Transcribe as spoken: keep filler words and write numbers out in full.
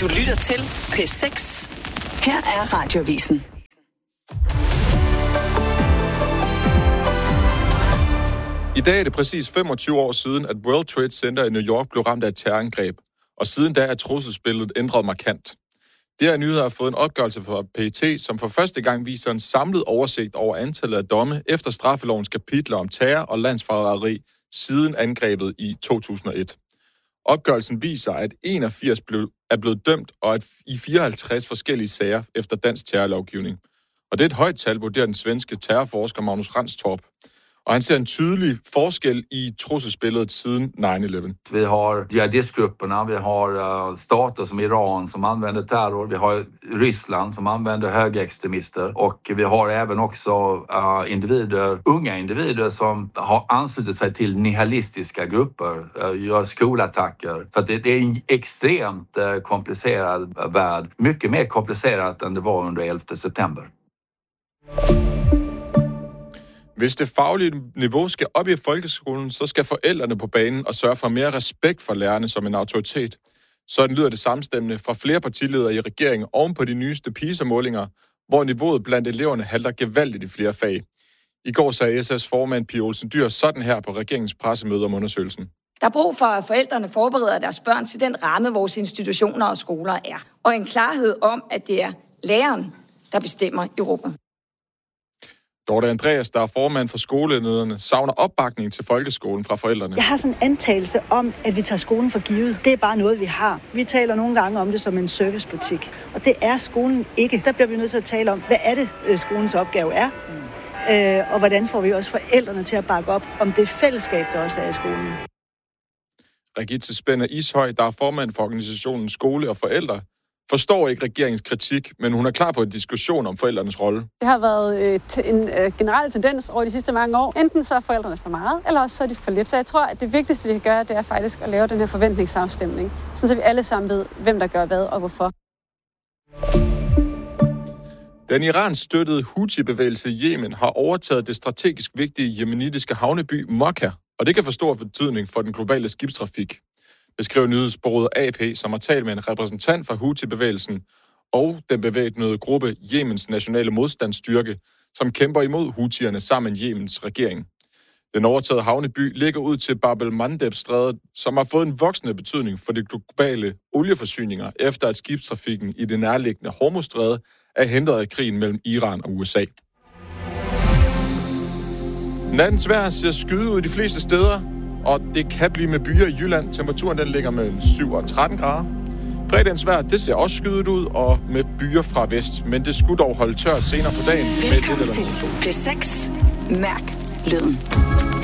Du lytter til P seks. Her er Radioavisen. I dag er det præcis femogtyve år siden, at World Trade Center i New York blev ramt af et terrorangreb, og siden da er trusselsbilledet ændret markant. Det her nyheder har fået en opgørelse fra P E T, som for første gang viser en samlet oversigt over antallet af domme efter straffelovens kapitler om terror og landsforræderi siden angrebet i to tusind og et. Opgørelsen viser, at enogfirs blev, er blevet dømt og at i fireoghalvtreds forskellige sager efter dansk terrorlovgivning. Og det er et højt tal, vurderer den svenske terrorforsker Magnus Ranstorp. Og han ser en tydelig forskel i trusselsbilledet siden nine eleven. Vi har jihadistgrupperna, vi har uh, stater som Iran som använder terror, vi har Ryssland som använder högerextremister och vi har även också uh, individer, unga individer som har anslutit sig till nihilistiska grupper, uh, gör skolattacker. Så att det, det är en extremt uh, komplicerad värld, mycket mer komplicerat än det var under elfte september. Hvis det faglige niveau skal op i folkeskolen, så skal forældrene på banen og sørge for mere respekt for lærerne som en autoritet. Sådan lyder det samstemmende fra flere partiledere i regeringen oven på de nyeste PISA-målinger, hvor niveauet blandt eleverne halter gevaldigt i flere fag. I går sagde S F's formand Pia Olsen Dyhr sådan her på regeringens pressemøde om undersøgelsen. Der er brug for, at forældrene forbereder deres børn til den ramme, vores institutioner og skoler er. Og en klarhed om, at det er læreren, der bestemmer i rummet. Dorte Andreas, der er formand for skolelederne, savner opbakning til folkeskolen fra forældrene. Jeg har sådan en antagelse om, at vi tager skolen for givet. Det er bare noget, vi har. Vi taler nogle gange om det som en servicebutik. Og det er skolen ikke. Der bliver vi nødt til at tale om, hvad er det, skolens opgave er? Mm. Øh, og hvordan får vi også forældrene til at bakke op om det fællesskab, der også er i skolen. Regitze Spænder Ishøj, der er formand for organisationen Skole og Forældre, forstår ikke regeringens kritik, men hun er klar på en diskussion om forældrenes rolle. Det har været øh, en øh, generel tendens over de sidste mange år. Enten så er forældrene for meget, eller også så er de for lidt. Så jeg tror, at det vigtigste, vi kan gøre, det er faktisk at lave den her forventningsafstemning, sådan så vi alle sammen ved, hvem der gør hvad og hvorfor. Den Iran-støttede Houthi-bevægelse i Yemen har overtaget det strategisk vigtige yemenitiske havneby Mokka, og det kan få stor betydning for den globale skibstrafik. Det skriver nyhedsbureauet A P, som har talt med en repræsentant for Houthi-bevægelsen og den bevæbnede gruppe Yemens nationale modstandsstyrke, som kæmper imod Houthierne sammen med Yemens regering. Den overtagede havneby ligger ud til Bab el-Mandeb-strædet, som har fået en voksende betydning for de globale olieforsyninger, efter at skibstrafikken i det nærliggende Hormuzstræde er hindret af krigen mellem Iran og U S A. Nattens vejr ser skyde ud de fleste steder, og det kan blive med byer i Jylland. Temperaturen den ligger mellem syv og tretten grader. Fredagens vejr, det ser også skydet ud, og med byer fra vest, men det skulle dog holde tørt senere på dagen. Velkommen til P seks. Mærk lyden.